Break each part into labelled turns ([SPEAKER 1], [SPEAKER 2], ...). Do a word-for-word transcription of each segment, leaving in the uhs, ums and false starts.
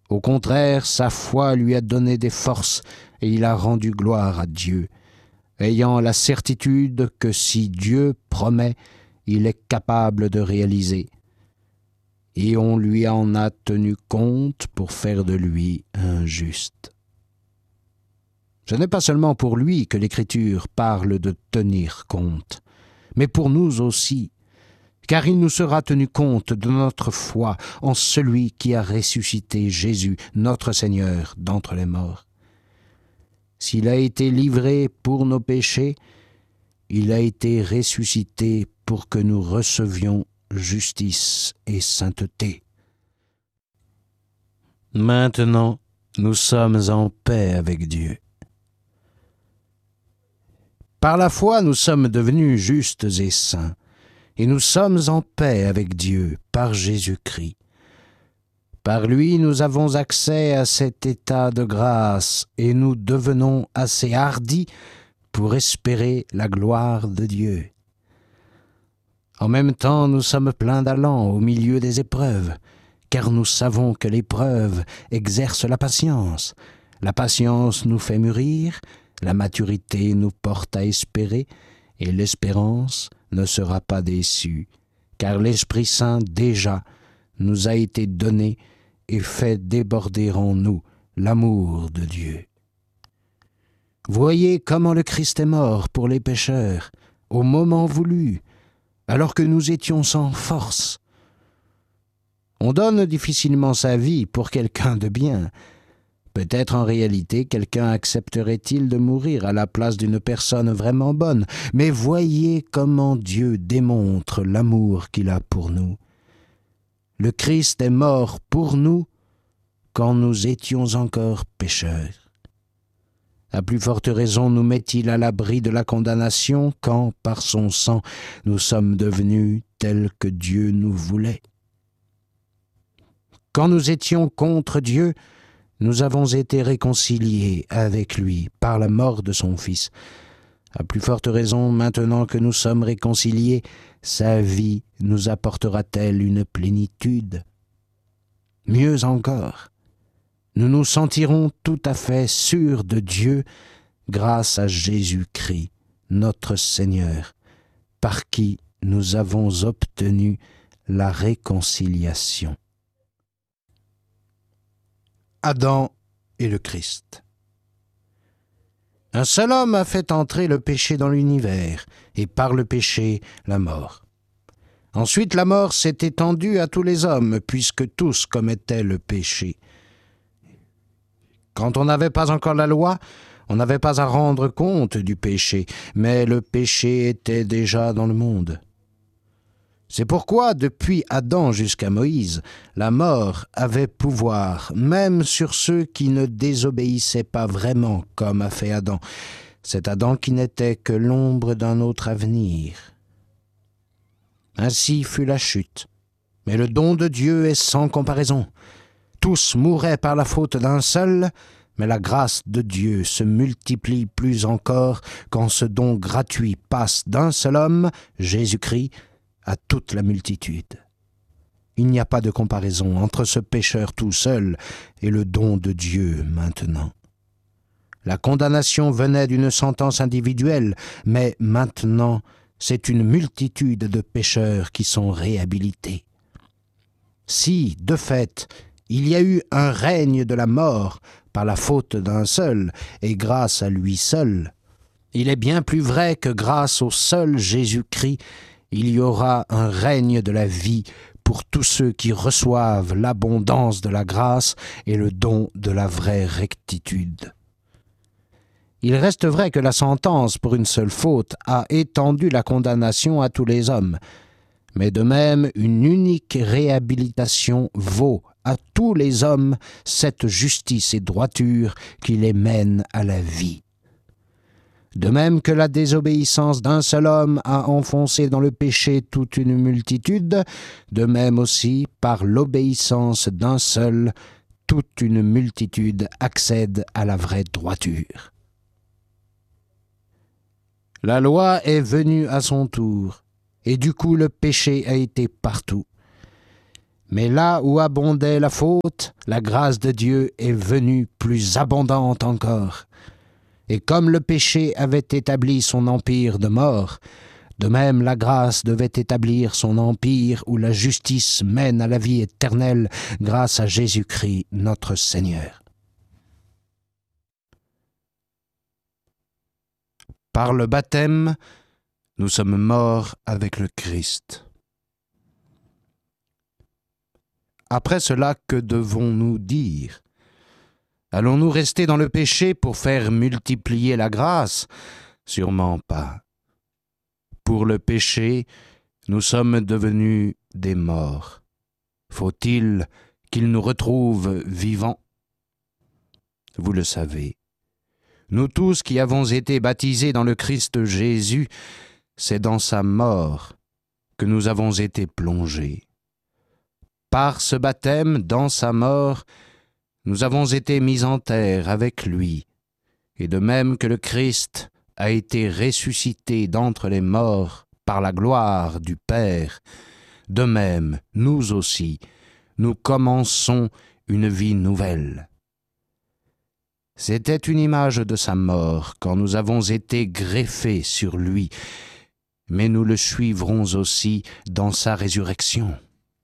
[SPEAKER 1] Au contraire, sa foi lui a donné des forces et il a rendu gloire à Dieu, ayant la certitude que si Dieu promet, il est capable de réaliser. Et on lui en a tenu compte pour faire de lui un juste. Ce n'est pas seulement pour lui que l'Écriture parle de tenir compte, mais pour nous aussi, car il nous sera tenu compte de notre foi en celui qui a ressuscité Jésus, notre Seigneur, d'entre les morts. S'il a été livré pour nos péchés, il a été ressuscité pour que nous recevions justice et sainteté. Maintenant, nous sommes en paix avec Dieu. Par la foi, nous sommes devenus justes et saints, et nous sommes en paix avec Dieu par Jésus-Christ. Par lui, nous avons accès à cet état de grâce, et nous devenons assez hardis pour espérer la gloire de Dieu. En même temps, nous sommes pleins d'allant au milieu des épreuves, car nous savons que l'épreuve exerce la patience. La patience nous fait mûrir, la maturité nous porte à espérer, et l'espérance ne sera pas déçue, car l'Esprit Saint déjà nous a été donné et fait déborder en nous l'amour de Dieu. Voyez comment le Christ est mort pour les pécheurs, au moment voulu, alors que nous étions sans force. On donne difficilement sa vie pour quelqu'un de bien. Peut-être en réalité quelqu'un accepterait-il de mourir à la place d'une personne vraiment bonne, mais voyez comment Dieu démontre l'amour qu'il a pour nous. Le Christ est mort pour nous quand nous étions encore pécheurs. À plus forte raison nous met-il à l'abri de la condamnation quand, par son sang, nous sommes devenus tels que Dieu nous voulait. Quand nous étions contre Dieu, nous avons été réconciliés avec lui par la mort de son Fils. À plus forte raison, maintenant que nous sommes réconciliés, sa vie nous apportera-t-elle une plénitude? Mieux encore, nous nous sentirons tout à fait sûrs de Dieu grâce à Jésus-Christ, notre Seigneur, par qui nous avons obtenu la réconciliation. Adam et le Christ. Un seul homme a fait entrer le péché dans l'univers, et par le péché, la mort. Ensuite, la mort s'est étendue à tous les hommes, puisque tous commettaient le péché. Quand on n'avait pas encore la loi, on n'avait pas à rendre compte du péché, mais le péché était déjà dans le monde. C'est pourquoi, depuis Adam jusqu'à Moïse, la mort avait pouvoir, même sur ceux qui ne désobéissaient pas vraiment comme a fait Adam, cet Adam qui n'était que l'ombre d'un autre avenir. Ainsi fut la chute, mais le don de Dieu est sans comparaison. Tous mouraient par la faute d'un seul, mais la grâce de Dieu se multiplie plus encore quand ce don gratuit passe d'un seul homme, Jésus-Christ, à toute la multitude. Il n'y a pas de comparaison entre ce pécheur tout seul et le don de Dieu maintenant. La condamnation venait d'une sentence individuelle, mais maintenant, c'est une multitude de pécheurs qui sont réhabilités. Si, de fait, il y a eu un règne de la mort par la faute d'un seul et grâce à lui seul, il est bien plus vrai que grâce au seul Jésus-Christ, il y aura un règne de la vie pour tous ceux qui reçoivent l'abondance de la grâce et le don de la vraie rectitude. Il reste vrai que la sentence pour une seule faute a étendu la condamnation à tous les hommes, mais de même une unique réhabilitation vaut à tous les hommes cette justice et droiture qui les mène à la vie. De même que la désobéissance d'un seul homme a enfoncé dans le péché toute une multitude, de même aussi, par l'obéissance d'un seul, toute une multitude accède à la vraie droiture. La loi est venue à son tour, et du coup le péché a été partout. Mais là où abondait la faute, la grâce de Dieu est venue plus abondante encore. Et comme le péché avait établi son empire de mort, de même la grâce devait établir son empire où la justice mène à la vie éternelle grâce à Jésus-Christ notre Seigneur. Par le baptême, nous sommes morts avec le Christ. Après cela, que devons-nous dire? Allons-nous rester dans le péché pour faire multiplier la grâce? Sûrement pas. Pour le péché, nous sommes devenus des morts. Faut-il qu'il nous retrouve vivants? Vous le savez. Nous tous qui avons été baptisés dans le Christ Jésus, c'est dans sa mort que nous avons été plongés. Par ce baptême, dans sa mort, nous avons été mis en terre avec lui, et de même que le Christ a été ressuscité d'entre les morts par la gloire du Père, de même, nous aussi, nous commençons une vie nouvelle. C'était une image de sa mort quand nous avons été greffés sur lui, mais nous le suivrons aussi dans sa résurrection.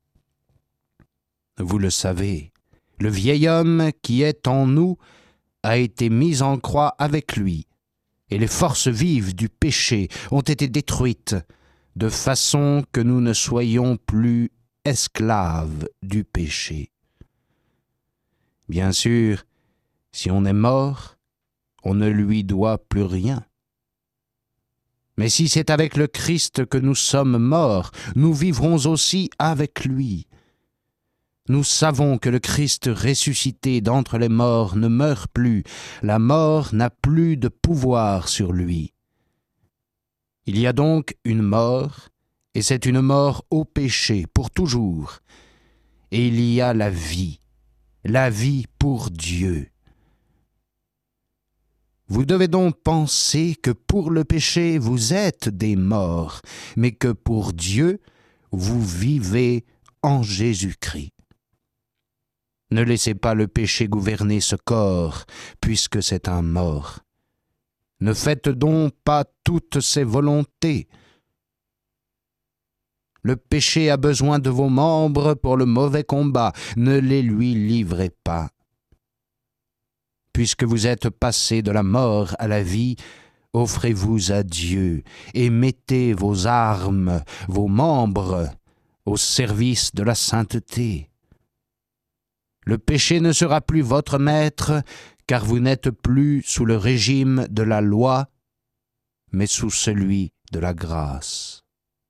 [SPEAKER 1] Vous le savez, le vieil homme qui est en nous a été mis en croix avec lui, et les forces vives du péché ont été détruites, de façon que nous ne soyons plus esclaves du péché. Bien sûr, si on est mort, on ne lui doit plus rien. Mais si c'est avec le Christ que nous sommes morts, nous vivrons aussi avec lui. Nous savons que le Christ ressuscité d'entre les morts ne meurt plus. La mort n'a plus de pouvoir sur lui. Il y a donc une mort, et c'est une mort au péché pour toujours. Et il y a la vie, la vie pour Dieu. Vous devez donc penser que pour le péché, vous êtes des morts, mais que pour Dieu, vous vivez en Jésus-Christ. Ne laissez pas le péché gouverner ce corps, puisque c'est un mort. Ne faites donc pas toutes ses volontés. Le péché a besoin de vos membres pour le mauvais combat. Ne les lui livrez pas. Puisque vous êtes passés de la mort à la vie, offrez-vous à Dieu et mettez vos armes, vos membres, au service de la sainteté. Le péché ne sera plus votre maître, car vous n'êtes plus sous le régime de la loi, mais sous celui de la grâce.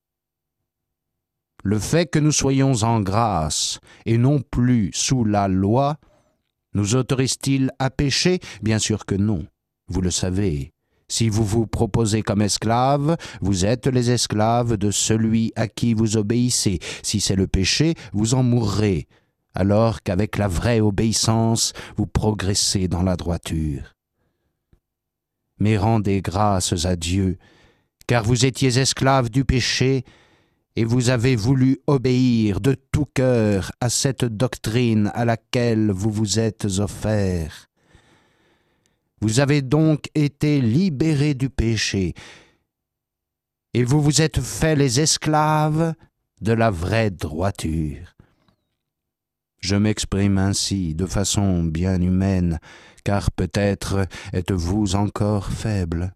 [SPEAKER 1] Le fait que nous soyons en grâce et non plus sous la loi, nous autorise-t-il à pécher? Bien sûr que non, vous le savez. Si vous vous proposez comme esclaves, vous êtes les esclaves de celui à qui vous obéissez. Si c'est le péché, vous en mourrez, alors qu'avec la vraie obéissance, vous progressez dans la droiture. Mais rendez grâces à Dieu, car vous étiez esclaves du péché, et vous avez voulu obéir de tout cœur à cette doctrine à laquelle vous vous êtes offerts. Vous avez donc été libérés du péché, et vous vous êtes fait les esclaves de la vraie droiture. Je m'exprime ainsi de façon bien humaine, car peut-être êtes-vous encore faible.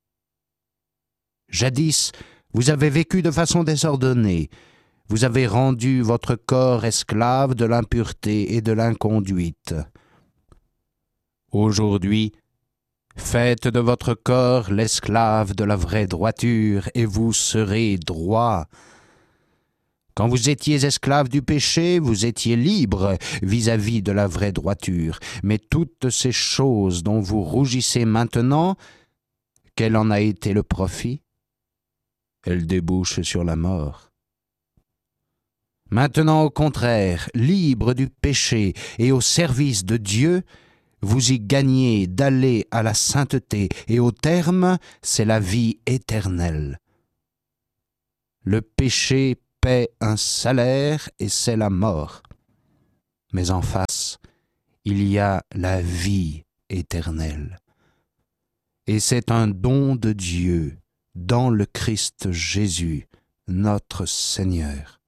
[SPEAKER 1] Jadis, vous avez vécu de façon désordonnée. Vous avez rendu votre corps esclave de l'impureté et de l'inconduite. Aujourd'hui, faites de votre corps l'esclave de la vraie droiture, et vous serez droit. Quand vous étiez esclave du péché, vous étiez libre vis-à-vis de la vraie droiture. Mais toutes ces choses dont vous rougissez maintenant, quel en a été le profit? Elles débouchent sur la mort. Maintenant, au contraire, libre du péché et au service de Dieu, vous y gagnez d'aller à la sainteté, et au terme, c'est la vie éternelle. Le péché paie un salaire et c'est la mort. Mais en face, il y a la vie éternelle. Et c'est un don de Dieu dans le Christ Jésus, notre Seigneur.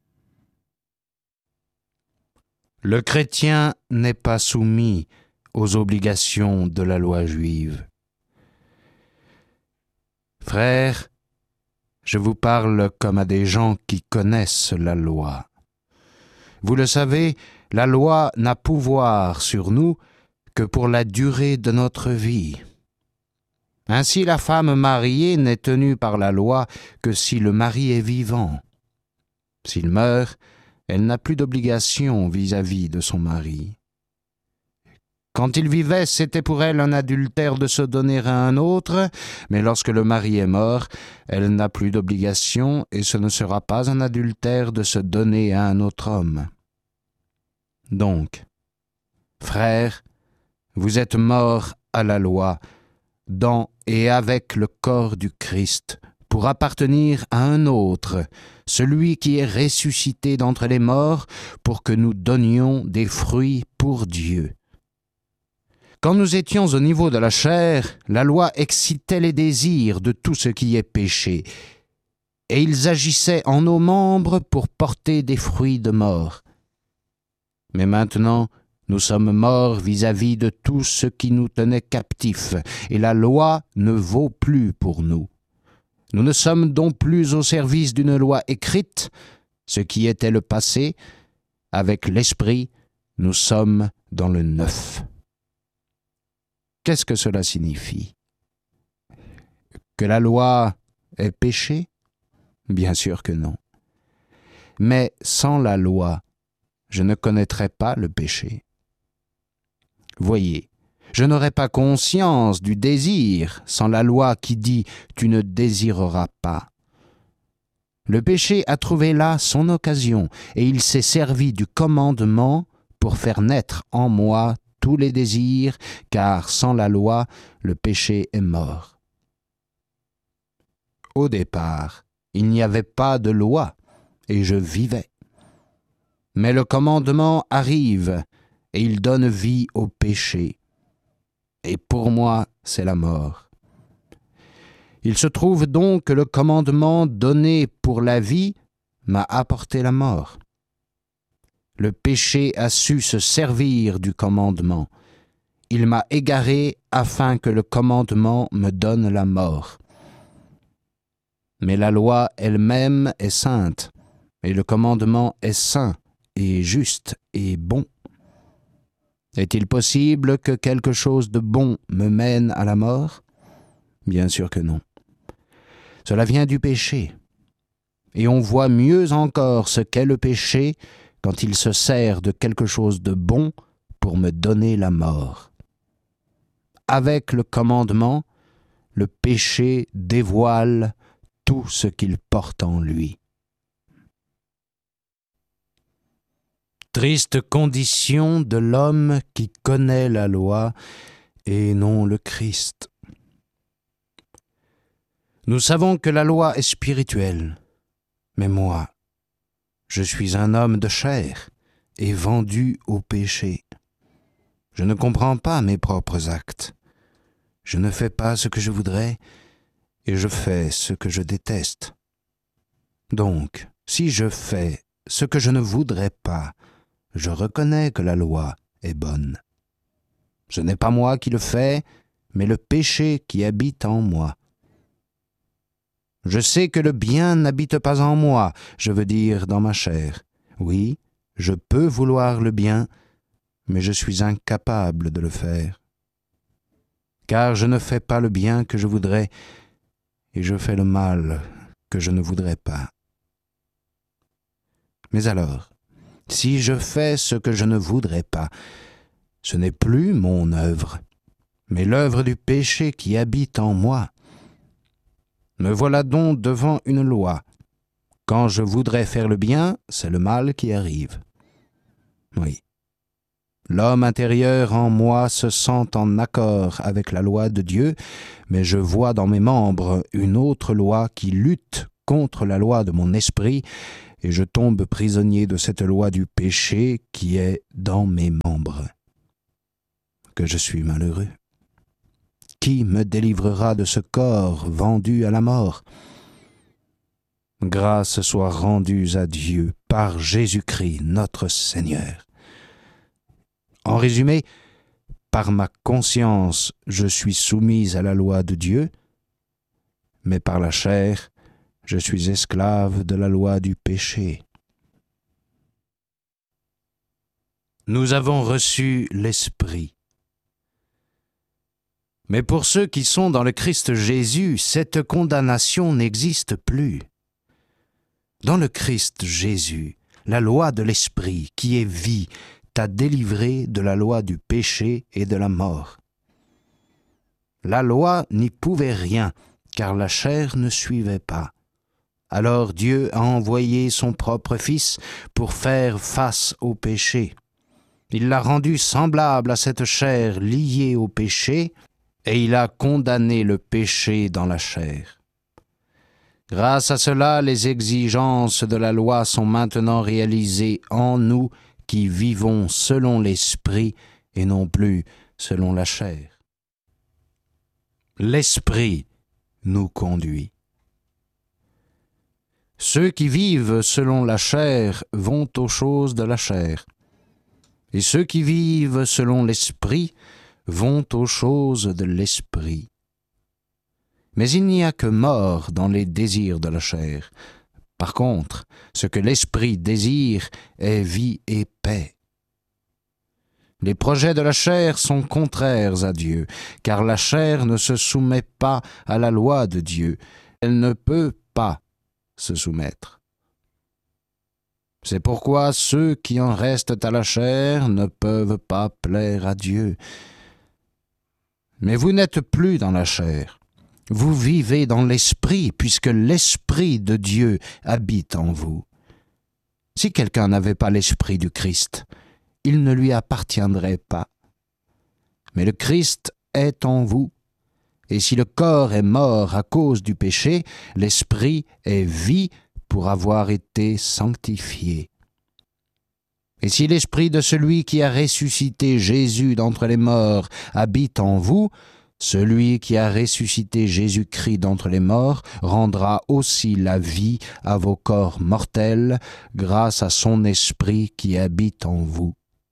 [SPEAKER 1] Le chrétien n'est pas soumis aux obligations de la loi juive. Frères, je vous parle comme à des gens qui connaissent la loi. Vous le savez, la loi n'a pouvoir sur nous que pour la durée de notre vie. Ainsi, la femme mariée n'est tenue par la loi que si le mari est vivant. S'il meurt, elle n'a plus d'obligation vis-à-vis de son mari. Quand il vivait, c'était pour elle un adultère de se donner à un autre, mais lorsque le mari est mort, elle n'a plus d'obligation et ce ne sera pas un adultère de se donner à un autre homme. Donc, frères, vous êtes morts à la loi, dans et avec le corps du Christ, pour appartenir à un autre, celui qui est ressuscité d'entre les morts, pour que nous donnions des fruits pour Dieu. Quand nous étions au niveau de la chair, la loi excitait les désirs de tout ce qui est péché, et ils agissaient en nos membres pour porter des fruits de mort. Mais maintenant, nous sommes morts vis-à-vis de tout ce qui nous tenait captifs, et la loi ne vaut plus pour nous. Nous ne sommes donc plus au service d'une loi écrite, ce qui était le passé. Avec l'Esprit, nous sommes dans le neuf. Qu'est-ce que cela signifie? Que la loi est péché? Bien sûr que non. Mais sans la loi, je ne connaîtrais pas le péché. Voyez, je n'aurais pas conscience du désir sans la loi qui dit « tu ne désireras pas ». Le péché a trouvé là son occasion et il s'est servi du commandement pour faire naître en moi tous les désirs, car sans la loi, le péché est mort. Au départ, il n'y avait pas de loi et je vivais. Mais le commandement arrive et il donne vie au péché. Et pour moi, c'est la mort. Il se trouve donc que le commandement donné pour la vie m'a apporté la mort. Le péché a su se servir du commandement. Il m'a égaré afin que le commandement me donne la mort. Mais la loi elle-même est sainte, et le commandement est saint et juste et bon. Est-il possible que quelque chose de bon me mène à la mort? Bien sûr que non. Cela vient du péché. Et on voit mieux encore ce qu'est le péché quand il se sert de quelque chose de bon pour me donner la mort. Avec le commandement, le péché dévoile tout ce qu'il porte en lui. Triste condition de l'homme qui connaît la loi et non le Christ. Nous savons que la loi est spirituelle, mais moi, je suis un homme de chair et vendu au péché. Je ne comprends pas mes propres actes. Je ne fais pas ce que je voudrais et je fais ce que je déteste. Donc, si je fais ce que je ne voudrais pas, je reconnais que la loi est bonne. Ce n'est pas moi qui le fais, mais le péché qui habite en moi. Je sais que le bien n'habite pas en moi, je veux dire dans ma chair. Oui, je peux vouloir le bien, mais je suis incapable de le faire. Car je ne fais pas le bien que je voudrais, et je fais le mal que je ne voudrais pas. Mais alors, si je fais ce que je ne voudrais pas, ce n'est plus mon œuvre, mais l'œuvre du péché qui habite en moi. Me voilà donc devant une loi. Quand je voudrais faire le bien, c'est le mal qui arrive. Oui. L'homme intérieur en moi se sent en accord avec la loi de Dieu, mais je vois dans mes membres une autre loi qui lutte contre la loi de mon esprit et je tombe prisonnier de cette loi du péché qui est dans mes membres. Que je suis malheureux. Qui me délivrera de ce corps vendu à la mort? Grâce soit rendue à Dieu par Jésus-Christ notre Seigneur. En résumé, par ma conscience, je suis soumise à la loi de Dieu, mais par la chair, je suis esclave de la loi du péché. Nous avons reçu l'Esprit. Mais pour ceux qui sont dans le Christ Jésus, cette condamnation n'existe plus. Dans le Christ Jésus, la loi de l'Esprit, qui est vie, t'a délivré de la loi du péché et de la mort. La loi n'y pouvait rien, car la chair ne suivait pas. Alors Dieu a envoyé son propre Fils pour faire face au péché. Il l'a rendu semblable à cette chair liée au péché, et il a condamné le péché dans la chair. Grâce à cela, les exigences de la loi sont maintenant réalisées en nous qui vivons selon l'Esprit et non plus selon la chair. L'Esprit nous conduit. Ceux qui vivent selon la chair vont aux choses de la chair, et ceux qui vivent selon l'Esprit vont aux choses de l'Esprit. Mais il n'y a que mort dans les désirs de la chair. Par contre, ce que l'Esprit désire est vie et paix. Les projets de la chair sont contraires à Dieu, car la chair ne se soumet pas à la loi de Dieu. Elle ne peut pas se soumettre. C'est pourquoi ceux qui en restent à la chair ne peuvent pas plaire à Dieu. Mais vous n'êtes plus dans la chair. Vous vivez dans l'Esprit, puisque l'Esprit de Dieu habite en vous. Si quelqu'un n'avait pas l'Esprit du Christ, il ne lui appartiendrait pas. Mais le Christ est en vous, et si le corps est mort à cause du péché, l'Esprit est vie pour avoir été sanctifié. Et si l'Esprit de celui qui a ressuscité Jésus d'entre les morts habite en vous, celui qui a ressuscité Jésus-Christ d'entre les morts rendra aussi la vie à vos corps mortels grâce à son Esprit qui habite en vous.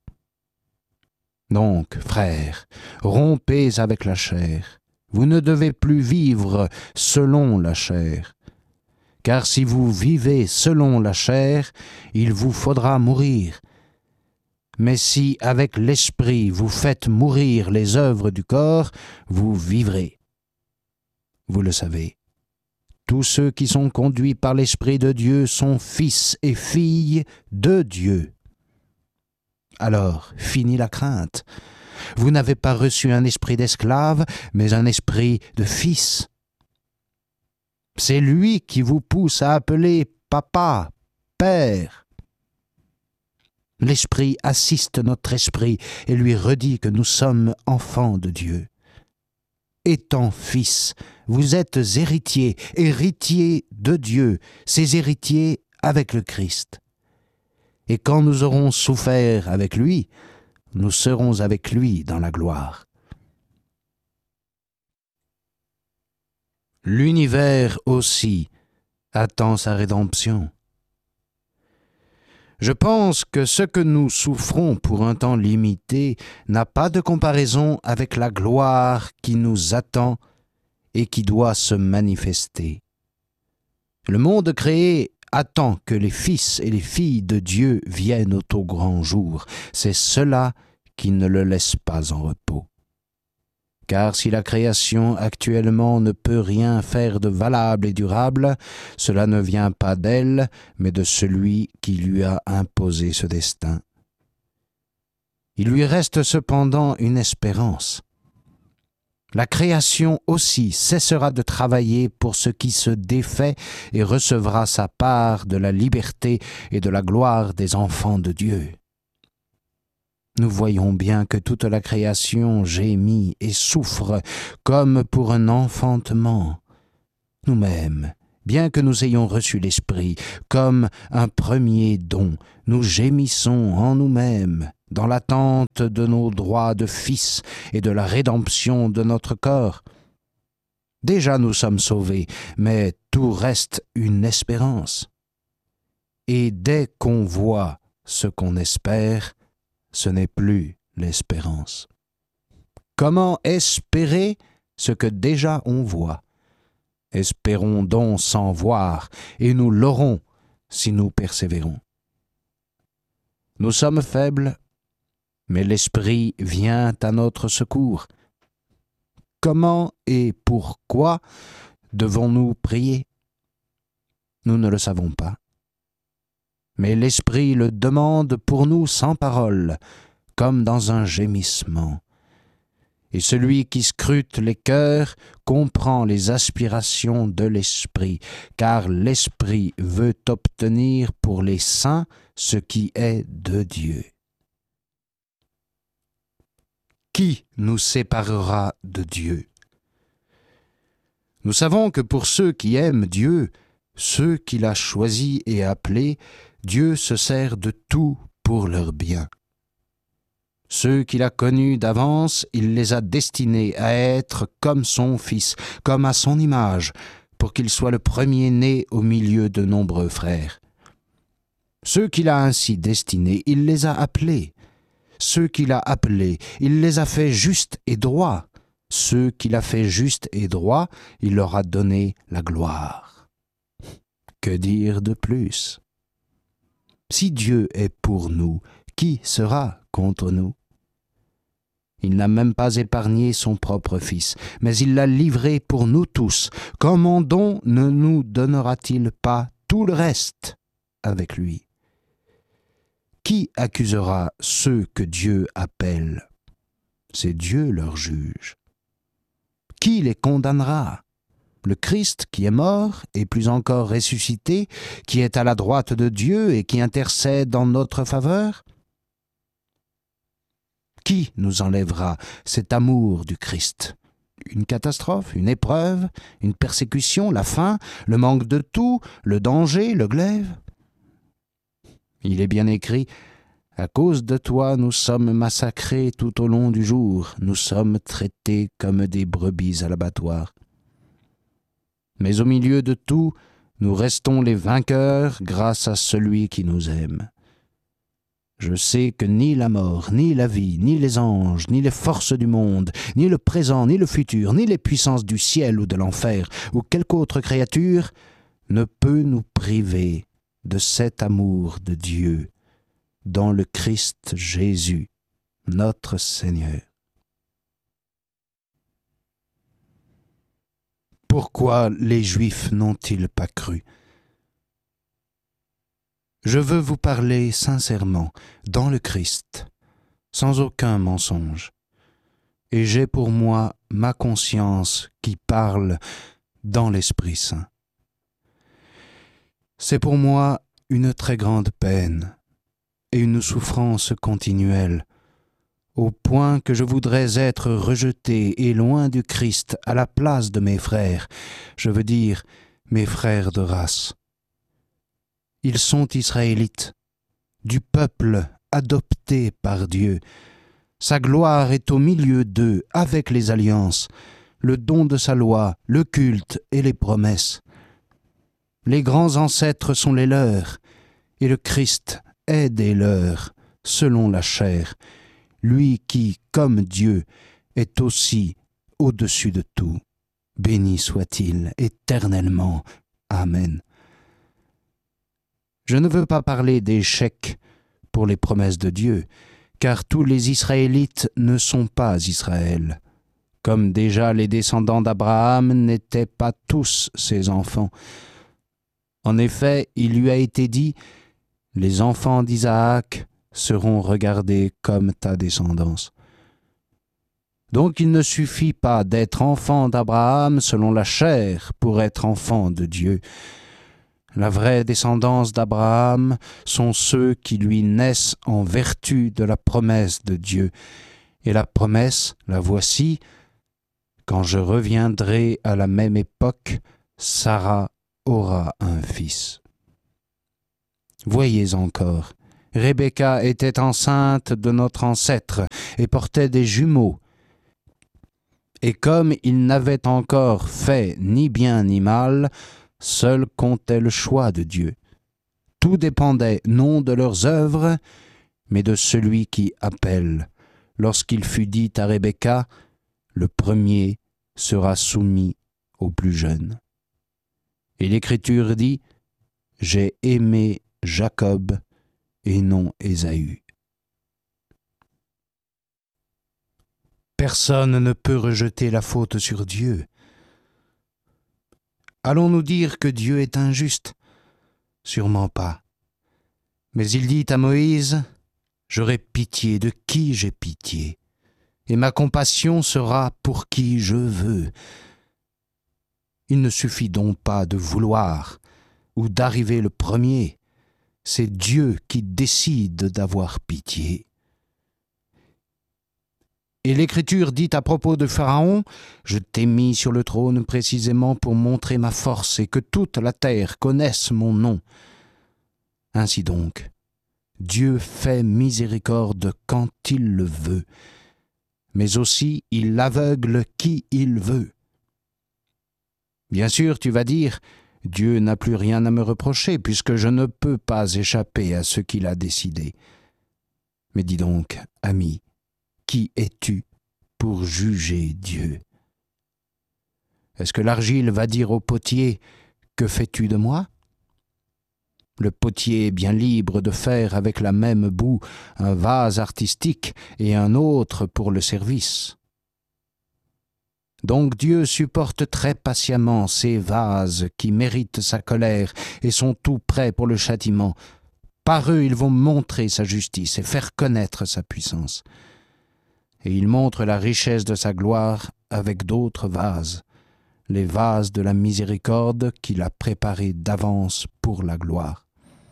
[SPEAKER 1] Donc, frères, rompez avec la chair. Vous ne devez plus vivre selon la chair. Car si vous vivez selon la chair, il vous faudra mourir. Mais si, avec l'Esprit, vous faites mourir les œuvres du corps, vous vivrez. Vous le savez, tous ceux qui sont conduits par l'Esprit de Dieu sont fils et filles de Dieu. Alors, fini la crainte. Vous n'avez pas reçu un esprit d'esclave, mais un esprit de fils. C'est lui qui vous pousse à appeler papa, père. L'Esprit assiste notre esprit et lui redit que nous sommes enfants de Dieu. Étant fils, vous êtes héritiers, héritiers de Dieu, ses héritiers avec le Christ. Et quand nous aurons souffert avec lui, nous serons avec lui dans la gloire. L'univers aussi attend sa rédemption. Je pense que ce que nous souffrons pour un temps limité n'a pas de comparaison avec la gloire qui nous attend et qui doit se manifester. Le monde créé attend que les fils et les filles de Dieu viennent au grand jour. C'est cela qui ne le laisse pas en repos. Car si la création actuellement ne peut rien faire de valable et durable, cela ne vient pas d'elle, mais de celui qui lui a imposé ce destin. Il lui reste cependant une espérance. La création aussi cessera de travailler pour ce qui se défait et recevra sa part de la liberté et de la gloire des enfants de Dieu. Nous voyons bien que toute la création gémit et souffre comme pour un enfantement. Nous-mêmes, Bien que nous ayons reçu l'Esprit comme un premier don, nous gémissons en nous-mêmes dans l'attente de nos droits de fils et de la rédemption de notre corps. Déjà nous sommes sauvés, mais tout reste une espérance. Et dès qu'on voit ce qu'on espère, ce n'est plus l'espérance. Comment espérer ce que déjà on voit? Espérons donc sans voir, et nous l'aurons si nous persévérons. Nous sommes faibles, mais l'Esprit vient à notre secours. Comment et pourquoi devons-nous prier? Nous ne le savons pas. Mais l'Esprit le demande pour nous sans parole, comme dans un gémissement. Et celui qui scrute les cœurs comprend les aspirations de l'Esprit, car l'Esprit veut obtenir pour les saints ce qui est de Dieu. Qui nous séparera de Dieu? Nous savons que pour ceux qui aiment Dieu, ceux qu'il a choisis et appelés, Dieu se sert de tout pour leur bien. Ceux qu'il a connus d'avance, il les a destinés à être comme son Fils, comme à son image, pour qu'il soit le premier-né au milieu de nombreux frères. Ceux qu'il a ainsi destinés, il les a appelés. Ceux qu'il a appelés, il les a fait justes et droits. Ceux qu'il a fait justes et droits, il leur a donné la gloire. Que dire de plus? Si Dieu est pour nous, qui sera contre nous? Il n'a même pas épargné son propre Fils, mais il l'a livré pour nous tous. Comment donc ne nous donnera-t-il pas tout le reste avec lui? Qui accusera ceux que Dieu appelle? C'est Dieu leur juge. Qui les condamnera? Le Christ qui est mort et plus encore ressuscité, qui est à la droite de Dieu et qui intercède en notre faveur? Qui nous enlèvera cet amour du Christ? Une catastrophe, une épreuve, une persécution, la faim, le manque de tout, le danger, le glaive? Il est bien écrit: « À cause de toi, nous sommes massacrés tout au long du jour, nous sommes traités comme des brebis à l'abattoir. » Mais au milieu de tout, nous restons les vainqueurs grâce à celui qui nous aime. Je sais que ni la mort, ni la vie, ni les anges, ni les forces du monde, ni le présent, ni le futur, ni les puissances du ciel ou de l'enfer, ou quelque autre créature, ne peut nous priver de cet amour de Dieu dans le Christ Jésus, notre Seigneur. Pourquoi les Juifs n'ont-ils pas cru? Je veux vous parler sincèrement, dans le Christ, sans aucun mensonge. Et j'ai pour moi ma conscience qui parle dans l'Esprit Saint. C'est pour moi une très grande peine et une souffrance continuelle, au point que je voudrais être rejeté et loin du Christ à la place de mes frères, je veux dire mes frères de race. Ils sont israélites, du peuple adopté par Dieu. Sa gloire est au milieu d'eux avec les alliances, le don de sa loi, le culte et les promesses. Les grands ancêtres sont les leurs, et le Christ est des leurs, selon la chair, lui qui, comme Dieu, est aussi au-dessus de tout. Béni soit-il éternellement. Amen. Je ne veux pas parler d'échec pour les promesses de Dieu, car tous les Israélites ne sont pas Israël, comme déjà les descendants d'Abraham n'étaient pas tous ses enfants. En effet, il lui a été dit « Les enfants d'Isaac seront regardés comme ta descendance. » Donc il ne suffit pas d'être enfant d'Abraham selon la chair pour être enfant de Dieu. La vraie descendance d'Abraham sont ceux qui lui naissent en vertu de la promesse de Dieu. Et la promesse, la voici, quand je reviendrai à la même époque, Sarah aura un fils. Voyez encore, Rebecca était enceinte de notre ancêtre et portait des jumeaux. Et comme ils n'avaient encore fait ni bien ni mal, seul comptait le choix de Dieu. Tout dépendait non de leurs œuvres, mais de celui qui appelle. Lorsqu'il fut dit à Rebecca, le premier sera soumis au plus jeune. Et l'Écriture dit, j'ai aimé Jacob et non Ésaü. Personne ne peut rejeter la faute sur Dieu. Allons-nous dire que Dieu est injuste? Sûrement pas. Mais il dit à Moïse, « J'aurai pitié de qui j'ai pitié, et ma compassion sera pour qui je veux. » Il ne suffit donc pas de vouloir ou d'arriver le premier. C'est Dieu qui décide d'avoir pitié. Et l'Écriture dit à propos de Pharaon, « Je t'ai mis sur le trône précisément pour montrer ma force et que toute la terre connaisse mon nom. » Ainsi donc, Dieu fait miséricorde quand il le veut, mais aussi il aveugle qui il veut. Bien sûr, tu vas dire, « Dieu n'a plus rien à me reprocher puisque je ne peux pas échapper à ce qu'il a décidé. » Mais dis donc, ami, qui es-tu pour juger Dieu? Est-ce que l'argile va dire au potier, « Que fais-tu de moi ?» Le potier est bien libre de faire avec la même boue un vase artistique et un autre pour le service. Donc Dieu supporte très patiemment ces vases qui méritent sa colère et sont tout prêts pour le châtiment. Par eux, ils vont montrer sa justice et faire connaître sa puissance. Et il montre la richesse de sa gloire avec d'autres vases, les vases de la miséricorde qu'il a préparés d'avance pour la gloire.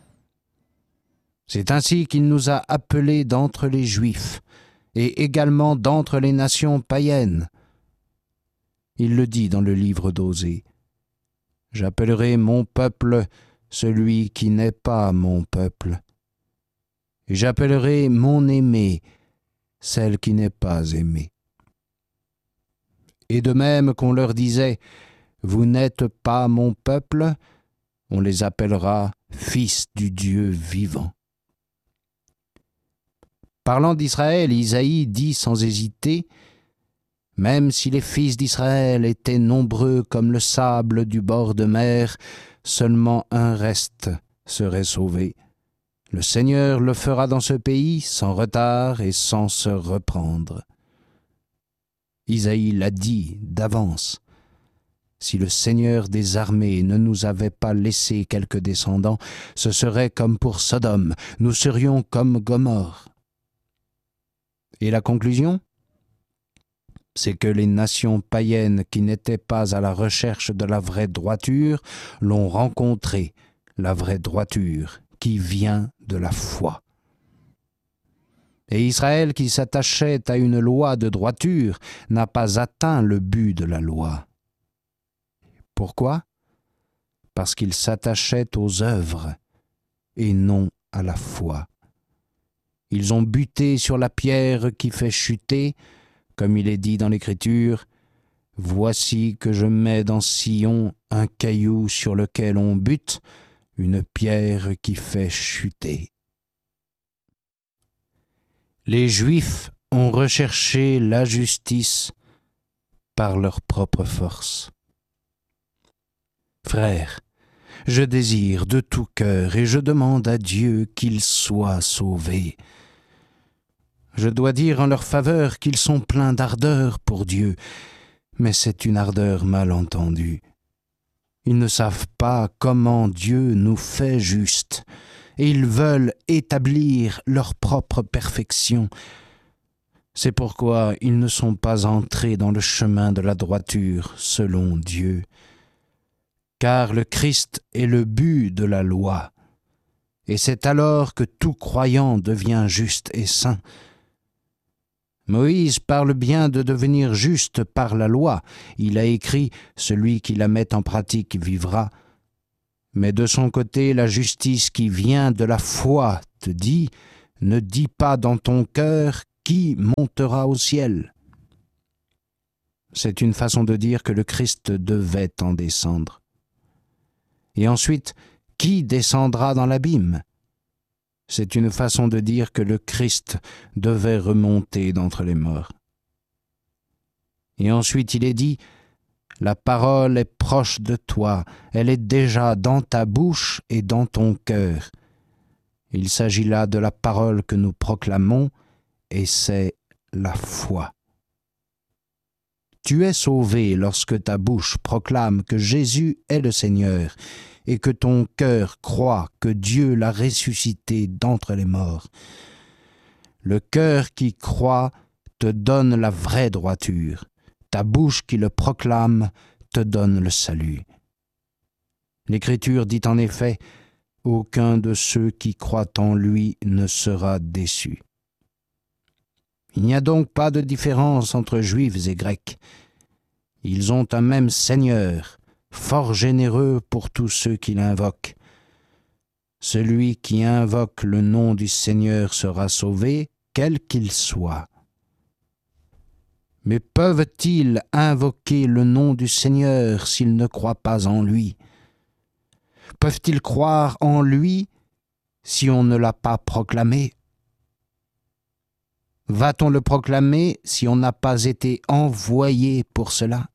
[SPEAKER 1] C'est ainsi qu'il nous a appelés d'entre les Juifs et également d'entre les nations païennes. Il le dit dans le livre d'Osée. « J'appellerai mon peuple celui qui n'est pas mon peuple, et j'appellerai mon aimé celle qui n'est pas aimée. » Et de même qu'on leur disait « Vous n'êtes pas mon peuple », on les appellera « fils du Dieu vivant ». Parlant d'Israël, Isaïe dit sans hésiter « Même si les fils d'Israël étaient nombreux comme le sable du bord de mer, seulement un reste serait sauvé. Le Seigneur le fera dans ce pays sans retard et sans se reprendre. » Isaïe l'a dit d'avance. Si le Seigneur des armées ne nous avait pas laissé quelques descendants, ce serait comme pour Sodome, nous serions comme Gomorrhe. Et la conclusion ? C'est que les nations païennes qui n'étaient pas à la recherche de la vraie droiture l'ont rencontrée, la vraie droiture qui vient de la foi. Et Israël qui s'attachait à une loi de droiture n'a pas atteint le but de la loi. Pourquoi ? Parce qu'il s'attachait aux œuvres et non à la foi. Ils ont buté sur la pierre qui fait chuter, comme il est dit dans l'Écriture, « Voici que je mets dans Sion un caillou sur lequel on bute, une pierre qui fait chuter. » Les Juifs ont recherché la justice par leur propre force. Frères, je désire de tout cœur et je demande à Dieu qu'ils soient sauvés. Je dois dire en leur faveur qu'ils sont pleins d'ardeur pour Dieu, mais c'est une ardeur mal entendue. Ils ne savent pas comment Dieu nous fait justes, et ils veulent établir leur propre perfection. C'est pourquoi ils ne sont pas entrés dans le chemin de la droiture selon Dieu. Car le Christ est le but de la loi, et c'est alors que tout croyant devient juste et saint. Moïse parle bien de devenir juste par la loi. Il a écrit « Celui qui la met en pratique vivra ». Mais de son côté, la justice qui vient de la foi te dit, ne dis pas dans ton cœur qui montera au ciel. C'est une façon de dire que le Christ devait en descendre. Et ensuite, qui descendra dans l'abîme? C'est une façon de dire que le Christ devait remonter d'entre les morts. Et ensuite il est dit, la parole est proche de toi, elle est déjà dans ta bouche et dans ton cœur. Il s'agit là de la parole que nous proclamons, et c'est la foi. Tu es sauvé lorsque ta bouche proclame que Jésus est le Seigneur, et que ton cœur croit que Dieu l'a ressuscité d'entre les morts. Le cœur qui croit te donne la vraie droiture. Ta bouche qui le proclame te donne le salut. L'Écriture dit en effet, « Aucun de ceux qui croient en lui ne sera déçu. » Il n'y a donc pas de différence entre Juifs et Grecs. Ils ont un même Seigneur, fort généreux pour tous ceux qui l'invoquent. Celui qui invoque le nom du Seigneur sera sauvé, quel qu'il soit. Mais peuvent-ils invoquer le nom du Seigneur s'ils ne croient pas en lui? Peuvent-ils croire en lui si on ne l'a pas proclamé? Va-t-on le proclamer si on n'a pas été envoyé pour cela?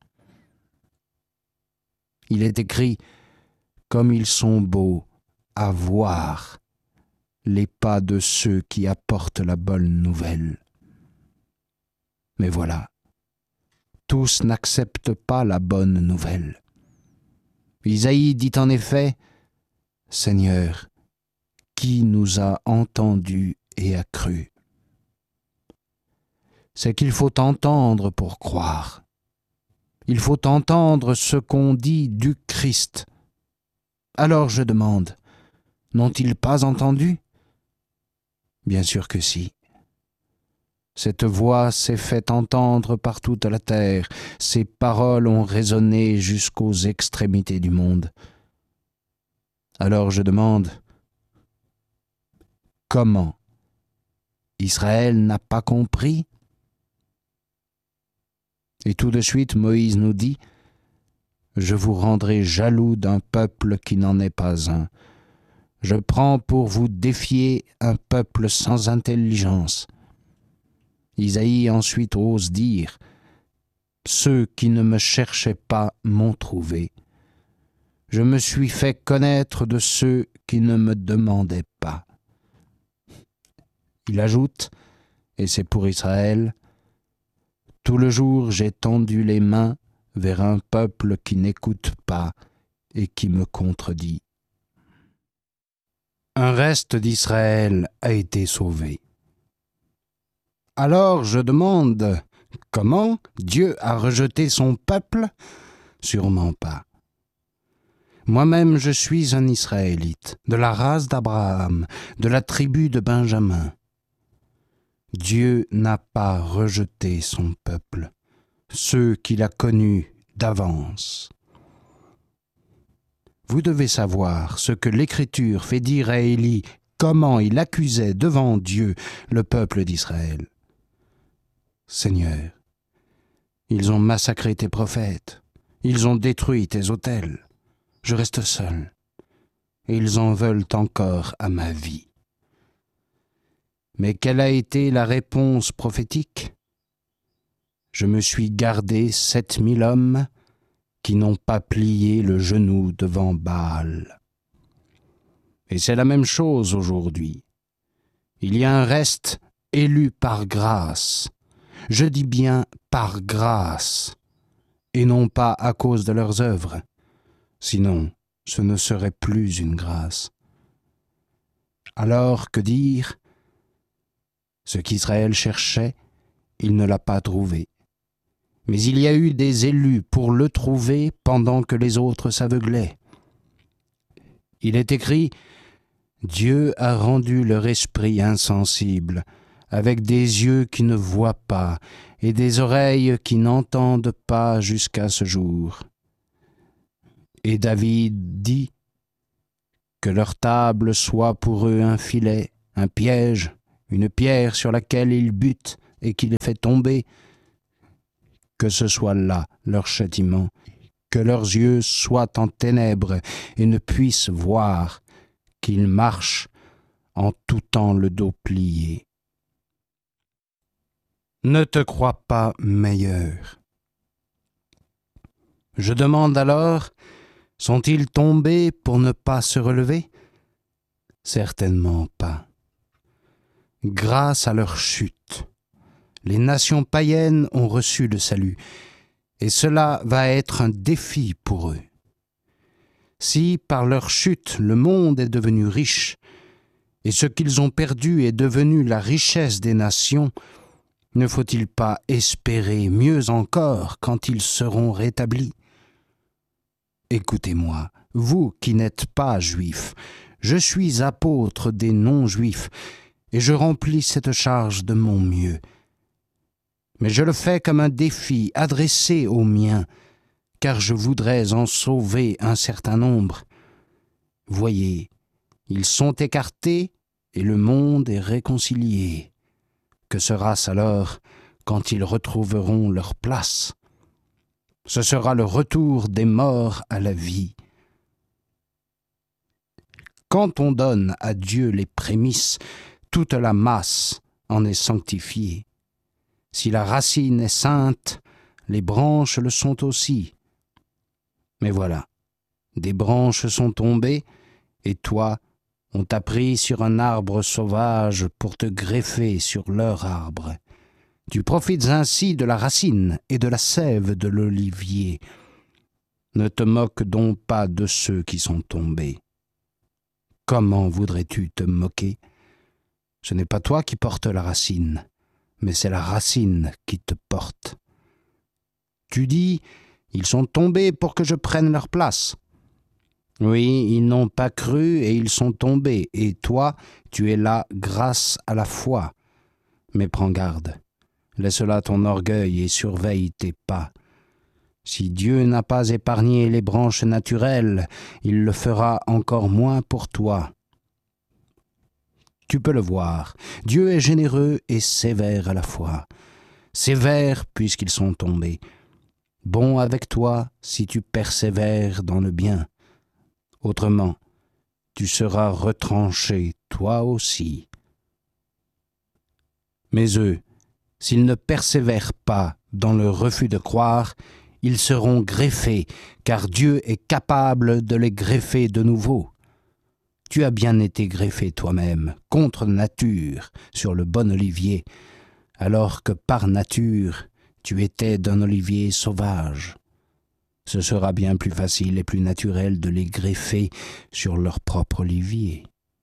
[SPEAKER 1] Il est écrit, comme ils sont beaux à voir les pas de ceux qui apportent la bonne nouvelle. Mais voilà, tous n'acceptent pas la bonne nouvelle. Isaïe dit en effet, « Seigneur, qui nous a entendus et a cru ?» C'est qu'il faut entendre pour croire. Il faut entendre ce qu'on dit du Christ. Alors je demande, n'ont-ils pas entendu? Bien sûr que si. Cette voix s'est fait entendre par toute la terre, ces paroles ont résonné jusqu'aux extrémités du monde. Alors je demande, comment Israël n'a pas compris? Et tout de suite Moïse nous dit, « Je vous rendrai jaloux d'un peuple qui n'en est pas un. Je prends pour vous défier un peuple sans intelligence. » Isaïe ensuite ose dire, « Ceux qui ne me cherchaient pas m'ont trouvé. Je me suis fait connaître de ceux qui ne me demandaient pas. » Il ajoute, et c'est pour Israël, « Tout le jour j'ai tendu les mains vers un peuple qui n'écoute pas et qui me contredit. » Un reste d'Israël a été sauvé. Alors je demande, comment Dieu a rejeté son peuple? Sûrement pas. Moi-même je suis un Israélite, de la race d'Abraham, de la tribu de Benjamin. Dieu n'a pas rejeté son peuple, ceux qu'il a connus d'avance. Vous devez savoir ce que l'Écriture fait dire à Élie, comment il accusait devant Dieu le peuple d'Israël. Seigneur, ils ont massacré tes prophètes, ils ont détruit tes autels, je reste seul, et ils en veulent encore à ma vie. Mais quelle a été la réponse prophétique? Je me suis gardé sept mille hommes qui n'ont pas plié le genou devant Baal. Et c'est la même chose aujourd'hui. Il y a un reste élu par grâce. Je dis bien par grâce, et non pas à cause de leurs œuvres. Sinon, ce ne serait plus une grâce. Alors, que dire? Ce qu'Israël cherchait, il ne l'a pas trouvé. Mais il y a eu des élus pour le trouver pendant que les autres s'aveuglaient. Il est écrit, « Dieu a rendu leur esprit insensible, avec des yeux qui ne voient pas et des oreilles qui n'entendent pas jusqu'à ce jour. » Et David dit, Que leur table soit pour eux un filet, un piège, une pierre sur laquelle ils butent et qui les fait tomber. Que ce soit là leur châtiment, que leurs yeux soient en ténèbres et ne puissent voir, qu'ils marchent en tout temps le dos plié. Ne te crois pas meilleur. Je demande alors, sont-ils tombés pour ne pas se relever? Certainement pas. Grâce à leur chute, les nations païennes ont reçu le salut, et cela va être un défi pour eux. Si par leur chute le monde est devenu riche, et ce qu'ils ont perdu est devenu la richesse des nations, ne faut-il pas espérer mieux encore quand ils seront rétablis? Écoutez-moi, vous qui n'êtes pas juifs, je suis apôtre des non-juifs, et je remplis cette charge de mon mieux. Mais je le fais comme un défi adressé aux miens, car je voudrais en sauver un certain nombre. Voyez, ils sont écartés, et le monde est réconcilié. Que sera-ce alors quand ils retrouveront leur place? Ce sera le retour des morts à la vie. Quand on donne à Dieu les prémices, toute la masse en est sanctifiée. Si la racine est sainte, les branches le sont aussi. Mais voilà, des branches sont tombées, et toi, on t'a pris sur un arbre sauvage pour te greffer sur leur arbre. Tu profites ainsi de la racine et de la sève de l'olivier. Ne te moque donc pas de ceux qui sont tombés. Comment voudrais-tu te moquer? Ce n'est pas toi qui portes la racine, mais c'est la racine qui te porte. Tu dis, ils sont tombés pour que je prenne leur place. Oui, ils n'ont pas cru et ils sont tombés, et toi, tu es là grâce à la foi. Mais prends garde. Laisse là ton orgueil et surveille tes pas. Si Dieu n'a pas épargné les branches naturelles, il le fera encore moins pour toi. Tu peux le voir, Dieu est généreux et sévère à la fois. Sévère puisqu'ils sont tombés. Bon avec toi si tu persévères dans le bien. Autrement, tu seras retranché toi aussi. Mais eux, s'ils ne persévèrent pas dans le refus de croire, ils seront greffés, car Dieu est capable de les greffer de nouveau. Tu as bien été greffé toi-même, contre nature, sur le bon olivier, alors que par nature, tu étais d'un olivier sauvage. Ce sera bien plus facile et plus naturel de les greffer sur leur propre olivier.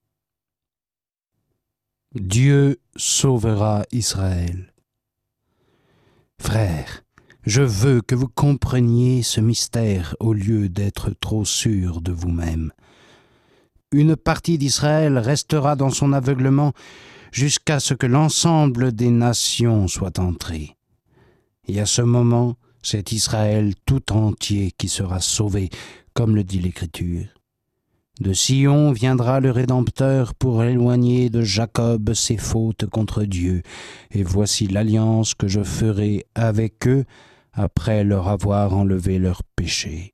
[SPEAKER 1] Dieu sauvera Israël. Frères, je veux que vous compreniez ce mystère au lieu d'être trop sûrs de vous-même. Une partie d'Israël restera dans son aveuglement jusqu'à ce que l'ensemble des nations soit entré. Et à ce moment, c'est Israël tout entier qui sera sauvé, comme le dit l'Écriture. De Sion viendra le Rédempteur pour éloigner de Jacob ses fautes contre Dieu, et voici l'alliance que je ferai avec eux après leur avoir enlevé leurs péchés.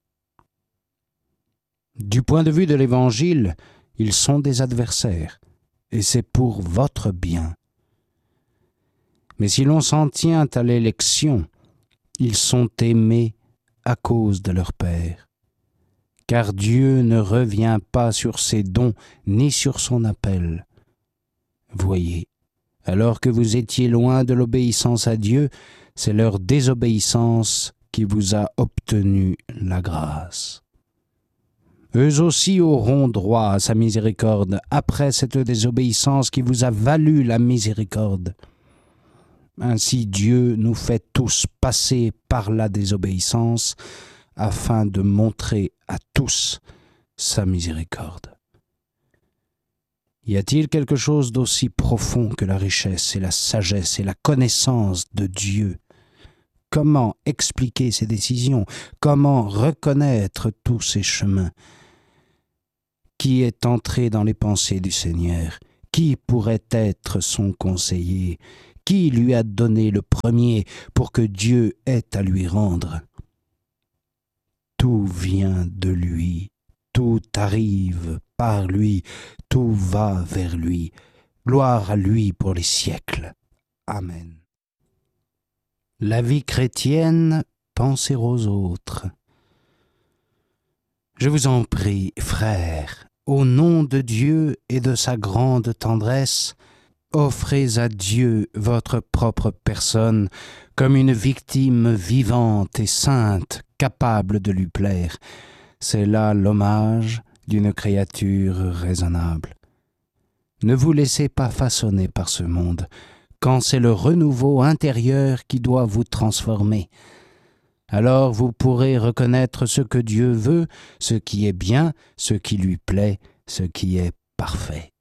[SPEAKER 1] Du point de vue de l'Évangile, ils sont des adversaires, et c'est pour votre bien. Mais si l'on s'en tient à l'élection, ils sont aimés à cause de leur Père. Car Dieu ne revient pas sur ses dons ni sur son appel. Voyez, alors que vous étiez loin de l'obéissance à Dieu, c'est leur désobéissance qui vous a obtenu la grâce. Eux aussi auront droit à sa miséricorde après cette désobéissance qui vous a valu la miséricorde. Ainsi Dieu nous fait tous passer par la désobéissance afin de montrer à tous sa miséricorde. Y a-t-il quelque chose d'aussi profond que la richesse et la sagesse et la connaissance de Dieu? Comment expliquer ses décisions? Comment reconnaître tous ses chemins? Qui est entré dans les pensées du Seigneur? Qui pourrait être son conseiller? Qui lui a donné le premier pour que Dieu ait à lui rendre? Tout vient de lui, tout arrive par lui, tout va vers lui. Gloire à lui pour les siècles. Amen. La vie chrétienne, penser aux autres. Je vous en prie, frères, au nom de Dieu et de sa grande tendresse, offrez à Dieu votre propre personne comme une victime vivante et sainte, capable de lui plaire. C'est là l'hommage d'une créature raisonnable. Ne vous laissez pas façonner par ce monde, quand c'est le renouveau intérieur qui doit vous transformer. Alors vous pourrez reconnaître ce que Dieu veut, ce qui est bien, ce qui lui plaît, ce qui est parfait.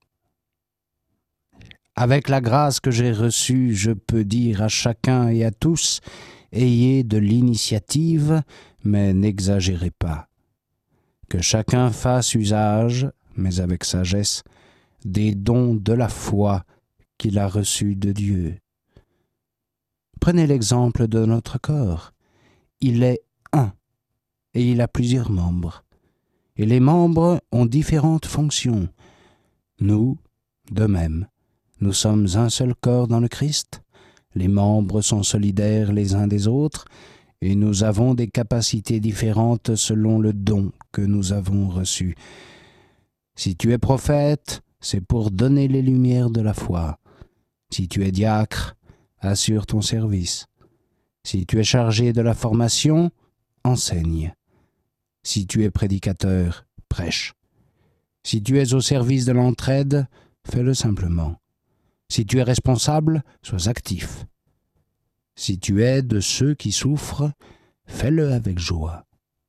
[SPEAKER 1] Avec la grâce que j'ai reçue, je peux dire à chacun et à tous, ayez de l'initiative, mais n'exagérez pas. Que chacun fasse usage, mais avec sagesse, des dons de la foi qu'il a reçus de Dieu. Prenez l'exemple de notre corps. Il est un, et il a plusieurs membres. Et les membres ont différentes fonctions. Nous, de même, nous sommes un seul corps dans le Christ. Les membres sont solidaires les uns des autres, et nous avons des capacités différentes selon le don que nous avons reçu. Si tu es prophète, c'est pour donner les lumières de la foi. Si tu es diacre, assure ton service. Si tu es chargé de la formation, enseigne. Si tu es prédicateur, prêche. Si tu es au service de l'entraide, fais-le simplement. Si tu es responsable, sois actif. Si tu es de ceux qui souffrent, fais-le avec joie.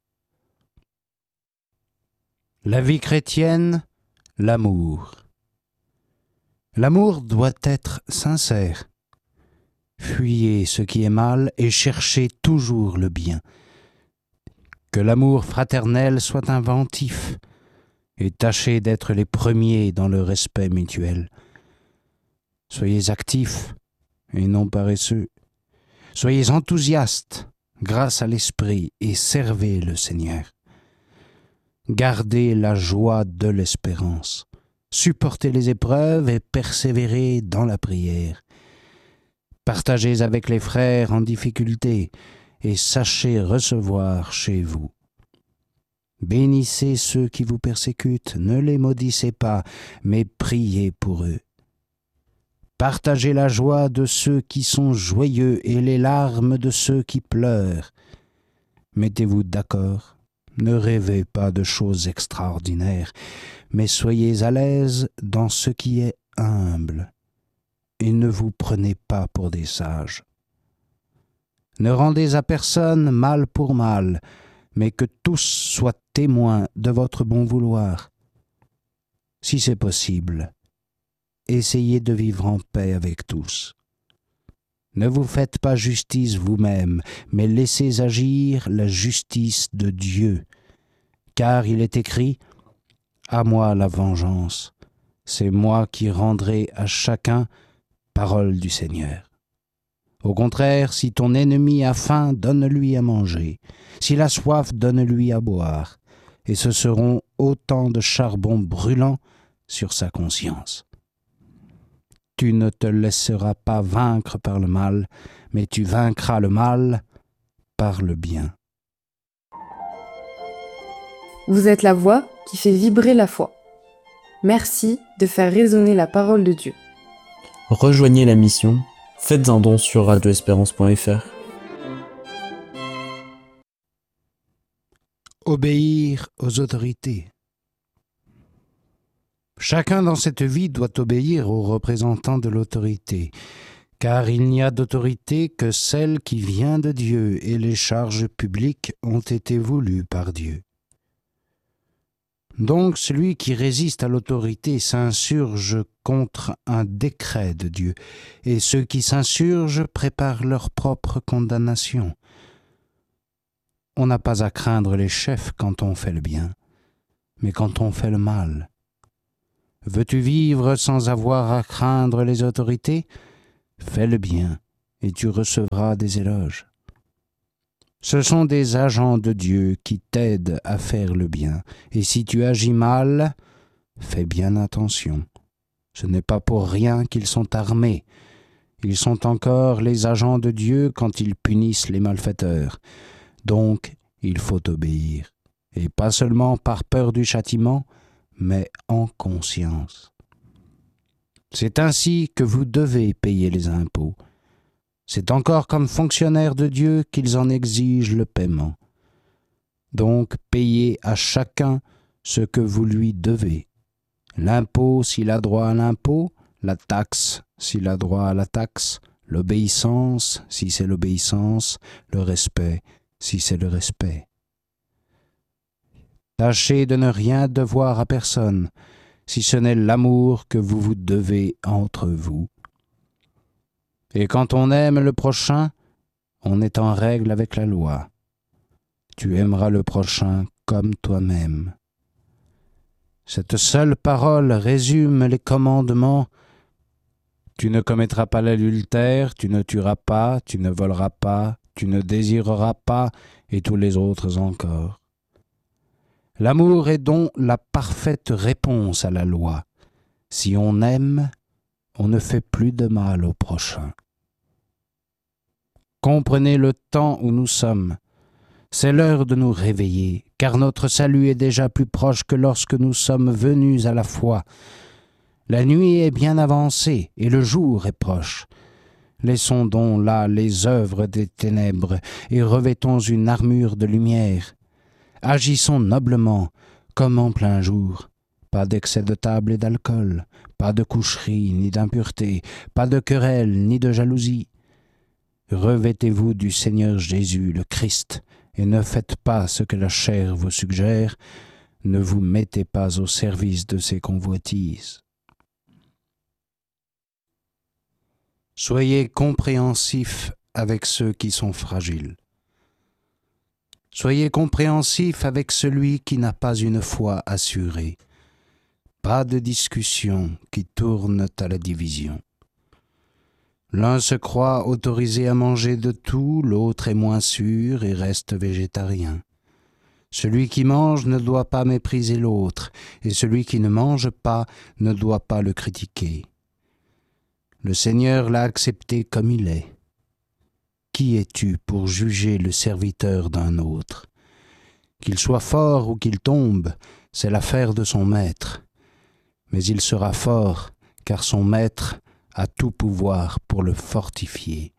[SPEAKER 1] La vie chrétienne, l'amour. L'amour doit être sincère. Fuyez ce qui est mal et cherchez toujours le bien. Que l'amour fraternel soit inventif et tâchez d'être les premiers dans le respect mutuel. Soyez actifs et non paresseux. Soyez enthousiastes grâce à l'Esprit et servez le Seigneur. Gardez la joie de l'espérance. Supportez les épreuves et persévérez dans la prière. Partagez avec les frères en difficulté et sachez recevoir chez vous. Bénissez ceux qui vous persécutent, ne les maudissez pas, mais priez pour eux. Partagez la joie de ceux qui sont joyeux et les larmes de ceux qui pleurent. Mettez-vous d'accord, ne rêvez pas de choses extraordinaires, mais soyez à l'aise dans ce qui est humble, et ne vous prenez pas pour des sages. Ne rendez à personne mal pour mal, mais que tous soient témoins de votre bon vouloir. Si c'est possible, essayez de vivre en paix avec tous. Ne vous faites pas justice vous-même, mais laissez agir la justice de Dieu. Car il est écrit « À moi la vengeance, c'est moi qui rendrai à chacun parole du Seigneur. » Au contraire, si ton ennemi a faim, donne-lui à manger. S'il a soif, donne-lui à boire. Et ce seront autant de charbons brûlants sur sa conscience. Tu ne te laisseras pas vaincre par le mal, mais tu vaincras le mal par le bien.
[SPEAKER 2] Vous êtes la voix qui fait vibrer la foi. Merci de faire résonner la parole de Dieu.
[SPEAKER 3] Rejoignez la mission, faites un don sur radio espérance point f r.
[SPEAKER 1] Obéir aux autorités. Chacun dans cette vie doit obéir aux représentants de l'autorité, car il n'y a d'autorité que celle qui vient de Dieu, et les charges publiques ont été voulues par Dieu. Donc celui qui résiste à l'autorité s'insurge contre un décret de Dieu, et ceux qui s'insurgent préparent leur propre condamnation. On n'a pas à craindre les chefs quand on fait le bien, mais quand on fait le mal. Veux-tu vivre sans avoir à craindre les autorités? Fais le bien, et tu recevras des éloges. Ce sont des agents de Dieu qui t'aident à faire le bien, et si tu agis mal, fais bien attention. Ce n'est pas pour rien qu'ils sont armés. Ils sont encore les agents de Dieu quand ils punissent les malfaiteurs. Donc, il faut obéir, et pas seulement par peur du châtiment, mais en conscience. C'est ainsi que vous devez payer les impôts. C'est encore comme fonctionnaires de Dieu qu'ils en exigent le paiement. Donc, payez à chacun ce que vous lui devez. L'impôt s'il a droit à l'impôt, la taxe s'il a droit à la taxe, l'obéissance si c'est l'obéissance, le respect si c'est le respect. Tâchez de ne rien devoir à personne, si ce n'est l'amour que vous vous devez entre vous. Et quand on aime le prochain, on est en règle avec la loi. Tu aimeras le prochain comme toi-même. Cette seule parole résume les commandements. Tu ne commettras pas l'adultère, tu ne tueras pas, tu ne voleras pas, tu ne désireras pas, et tous les autres encore. L'amour est donc la parfaite réponse à la loi. Si on aime, on ne fait plus de mal au prochain. Comprenez le temps où nous sommes. C'est l'heure de nous réveiller, car notre salut est déjà plus proche que lorsque nous sommes venus à la foi. La nuit est bien avancée et le jour est proche. Laissons donc là les œuvres des ténèbres et revêtons une armure de lumière. Agissons noblement, comme en plein jour. Pas d'excès de table et d'alcool, pas de coucherie ni d'impureté, pas de querelle ni de jalousie. Revêtez-vous du Seigneur Jésus, le Christ, et ne faites pas ce que la chair vous suggère, ne vous mettez pas au service de ses convoitises. Soyez compréhensifs avec ceux qui sont fragiles. Soyez compréhensifs avec celui qui n'a pas une foi assurée. Pas de discussion qui tourne à la division. L'un se croit autorisé à manger de tout, l'autre est moins sûr et reste végétarien. Celui qui mange ne doit pas mépriser l'autre, et celui qui ne mange pas ne doit pas le critiquer. Le Seigneur l'a accepté comme il est. Qui es-tu pour juger le serviteur d'un autre? Qu'il soit fort ou qu'il tombe, c'est l'affaire de son maître. Mais il sera fort, car son maître a tout pouvoir pour le fortifier.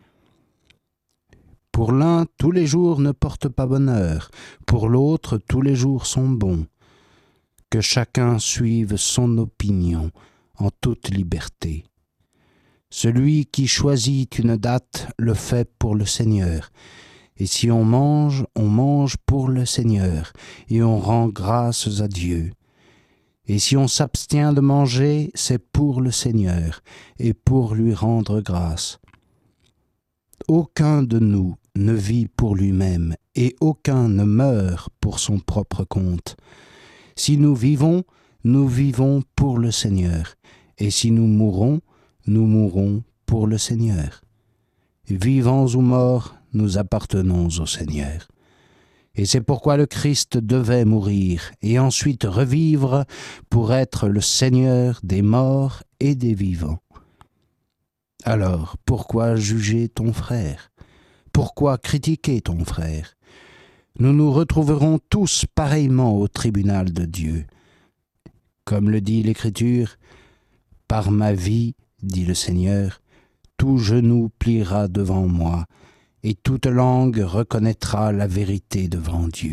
[SPEAKER 1] Pour l'un, tous les jours ne portent pas bonheur, pour l'autre, tous les jours sont bons. Que chacun suive son opinion en toute liberté. Celui qui choisit une date le fait pour le Seigneur. Et si on mange, on mange pour le Seigneur, et on rend grâces à Dieu. Et si on s'abstient de manger, c'est pour le Seigneur, et pour lui rendre grâce. Aucun de nous ne vit pour lui-même, et aucun ne meurt pour son propre compte. Si nous vivons, nous vivons pour le Seigneur, et si nous mourons, nous mourrons pour le Seigneur. Vivants ou morts, nous appartenons au Seigneur. Et c'est pourquoi le Christ devait mourir et ensuite revivre pour être le Seigneur des morts et des vivants. Alors, pourquoi juger ton frère? Pourquoi critiquer ton frère? Nous nous retrouverons tous pareillement au tribunal de Dieu. Comme le dit l'Écriture, « Par ma vie, dit le Seigneur, tout genou pliera devant moi, et toute langue reconnaîtra la vérité devant Dieu. »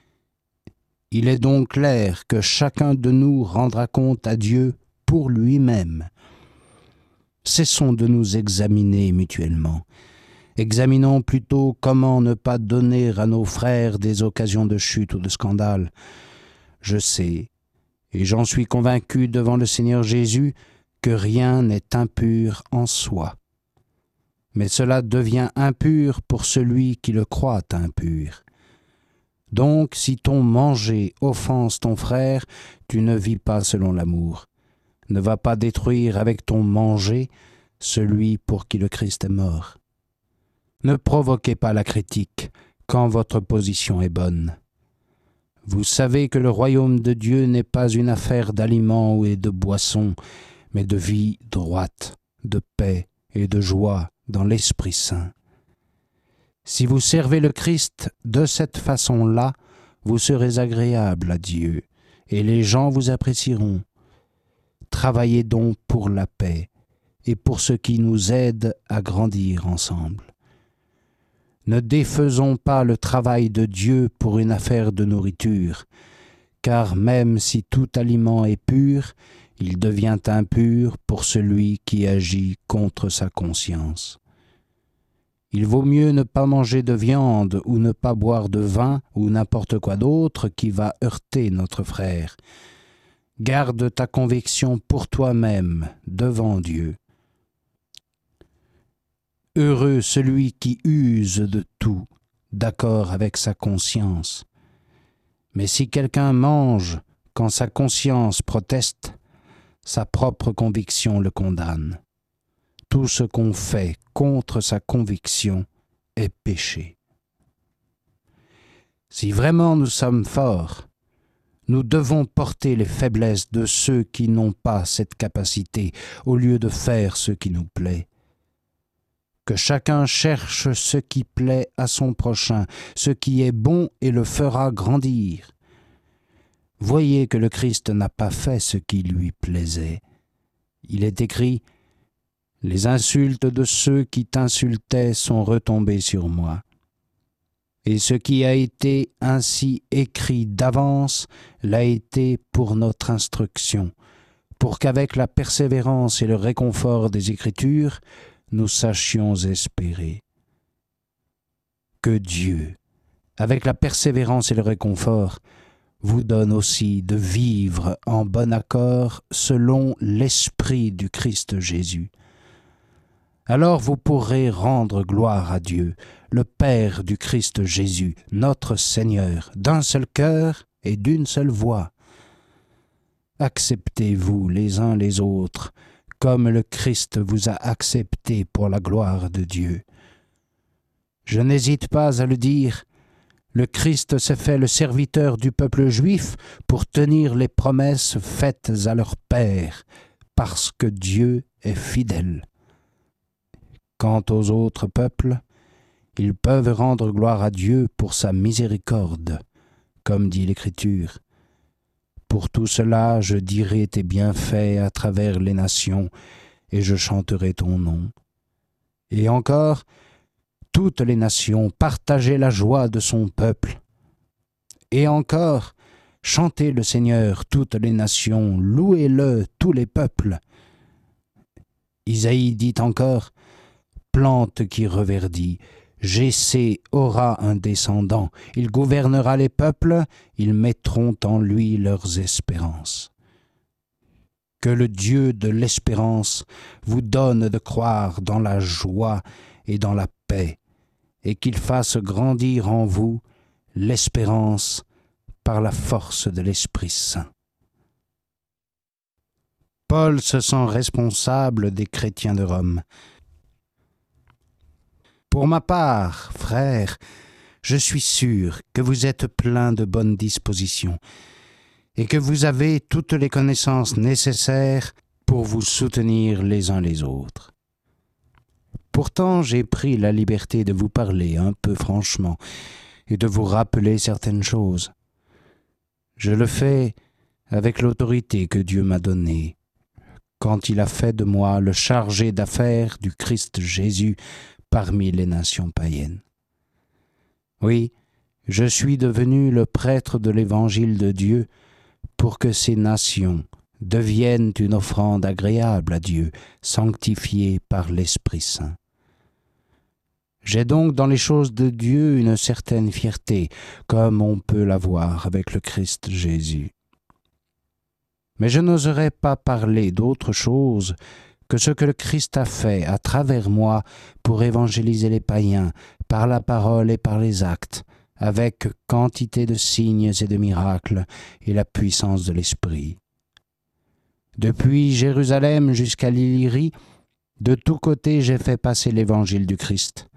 [SPEAKER 1] Il est donc clair que chacun de nous rendra compte à Dieu pour lui-même. Cessons de nous examiner mutuellement. Examinons plutôt comment ne pas donner à nos frères des occasions de chute ou de scandale. Je sais, et j'en suis convaincu devant le Seigneur Jésus, que rien n'est impur en soi. Mais cela devient impur pour celui qui le croit impur. Donc, si ton manger offense ton frère, tu ne vis pas selon l'amour. Ne va pas détruire avec ton manger celui pour qui le Christ est mort. Ne provoquez pas la critique quand votre position est bonne. Vous savez que le royaume de Dieu n'est pas une affaire d'aliments et de boissons, mais de vie droite, de paix et de joie dans l'Esprit Saint. Si vous servez le Christ de cette façon-là, vous serez agréable à Dieu, et les gens vous apprécieront. Travaillez donc pour la paix et pour ce qui nous aide à grandir ensemble. Ne défaisons pas le travail de Dieu pour une affaire de nourriture, car même si tout aliment est pur, il devient impur pour celui qui agit contre sa conscience. Il vaut mieux ne pas manger de viande ou ne pas boire de vin ou n'importe quoi d'autre qui va heurter notre frère. Garde ta conviction pour toi-même devant Dieu. Heureux celui qui use de tout, d'accord avec sa conscience. Mais si quelqu'un mange quand sa conscience proteste, sa propre conviction le condamne. Tout ce qu'on fait contre sa conviction est péché. Si vraiment nous sommes forts, nous devons porter les faiblesses de ceux qui n'ont pas cette capacité au lieu de faire ce qui nous plaît. Que chacun cherche ce qui plaît à son prochain, ce qui est bon et le fera grandir. Voyez que le Christ n'a pas fait ce qui lui plaisait. Il est écrit « Les insultes de ceux qui t'insultaient sont retombées sur moi. » Et ce qui a été ainsi écrit d'avance l'a été pour notre instruction, pour qu'avec la persévérance et le réconfort des Écritures, nous sachions espérer. Que Dieu, avec la persévérance et le réconfort, vous donne aussi de vivre en bon accord selon l'Esprit du Christ Jésus. Alors vous pourrez rendre gloire à Dieu, le Père du Christ Jésus, notre Seigneur, d'un seul cœur et d'une seule voix. Acceptez-vous les uns les autres, comme le Christ vous a accepté pour la gloire de Dieu. Je n'hésite pas à le dire, le Christ s'est fait le serviteur du peuple juif pour tenir les promesses faites à leur Père, parce que Dieu est fidèle. Quant aux autres peuples, ils peuvent rendre gloire à Dieu pour sa miséricorde, comme dit l'Écriture. Pour tout cela, je dirai tes bienfaits à travers les nations, et je chanterai ton nom. Et encore, toutes les nations partageaient la joie de son peuple. Et encore, chantez le Seigneur, toutes les nations, louez-le, tous les peuples. Isaïe dit encore, plante qui reverdit, Jessé aura un descendant, il gouvernera les peuples, ils mettront en lui leurs espérances. Que le Dieu de l'espérance vous donne de croire dans la joie et dans la paix, et qu'il fasse grandir en vous l'espérance par la force de l'Esprit Saint. Paul se sent responsable des chrétiens de Rome. Pour ma part, frères, je suis sûr que vous êtes pleins de bonnes dispositions et que vous avez toutes les connaissances nécessaires pour vous soutenir les uns les autres. Pourtant, j'ai pris la liberté de vous parler un peu franchement et de vous rappeler certaines choses. Je le fais avec l'autorité que Dieu m'a donnée, quand il a fait de moi le chargé d'affaires du Christ Jésus parmi les nations païennes. Oui, je suis devenu le prêtre de l'Évangile de Dieu pour que ces nations deviennent une offrande agréable à Dieu, sanctifiée par l'Esprit Saint. J'ai donc dans les choses de Dieu une certaine fierté, comme on peut l'avoir avec le Christ Jésus. Mais je n'oserais pas parler d'autre chose que ce que le Christ a fait à travers moi pour évangéliser les païens par la parole et par les actes, avec quantité de signes et de miracles et la puissance de l'Esprit. Depuis Jérusalem jusqu'à l'Illyrie, de tous côtés j'ai fait passer l'évangile du Christ.